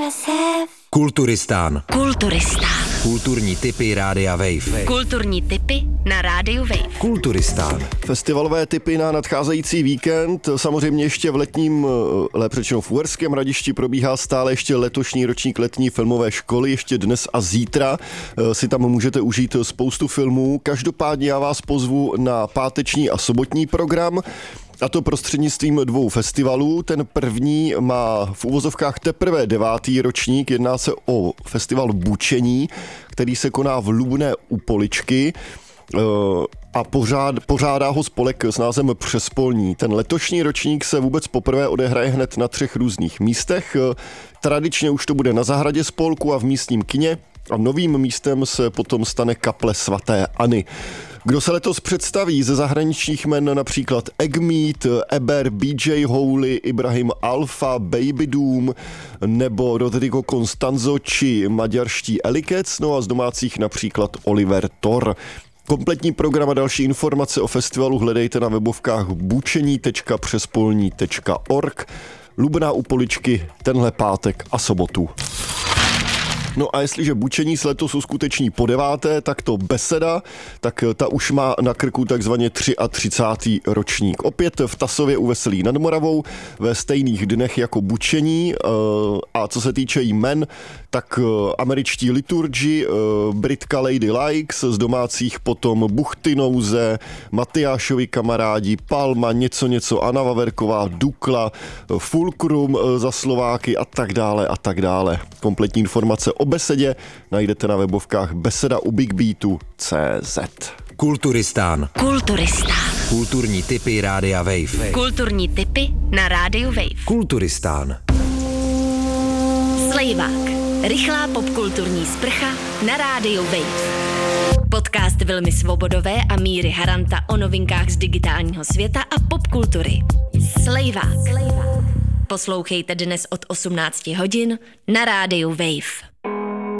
Kulturistán. Kulturistán. Kulturní tipy Rádia Wave. Kulturní tipy na Rádiu Wave. Kulturistán. Festivalové tipy na nadcházející víkend. Samozřejmě ještě v letním, lépe řečeno v Uherském Hradišti, probíhá stále ještě letošní ročník letní filmové školy. Ještě dnes a zítra si tam můžete užít spoustu filmů. Každopádně já vás pozvu na páteční a sobotní program. A to prostřednictvím 2 festivalů. Ten první má v uvozovkách teprve 9. ročník. Jedná se o festival Bučení, který se koná v Lubné u Poličky a pořádá ho spolek s názvem Přespolní. Ten letošní ročník se vůbec poprvé odehraje hned na 3 různých místech. Tradičně už to bude na zahradě spolku a v místním kině a novým místem se potom stane kaple svaté Anny. Kdo se letos představí ze zahraničních jmen, například Eggmeat, Eber, BJ Howley, Ibrahim Alfa, Baby Doom nebo Rodrigo Constanzo či maďarští Elikec, no a z domácích například Oliver Thor. Kompletní program a další informace o festivalu hledejte na webovkách bučení.přespolní.org. Lubná u Poličky tenhle pátek a sobotu. No a jestliže Bučení se letos uskuteční po 9., tak to Beseda, tak ta už má na krku takzvaně 33. ročník. Opět v Tasově u Veselí nad Moravou ve stejných dnech jako Bučení. A co se týče jmen, tak američtí Liturgy, Britka Lady Likes, z domácích potom Buchty Nouze, Matyášovi kamarádi, Palma, něco, Anna Vaverková, Dukla, Fulcrum za Slováky a tak dále. Kompletní informace o Besedě najdete na webovkách besedaubigbeatu.cz. Kulturistán. Kulturistán. Kulturní tipy Rádia Wave. Kulturní tipy na Rádiu Wave. Kulturistán. Slejvák. Rychlá popkulturní sprcha na Rádiu Wave. Podcast Vilmy Svobodové a Míry Haranta o novinkách z digitálního světa a popkultury. Slejvák. Poslouchejte dnes od 18 hodin na Rádiu Wave.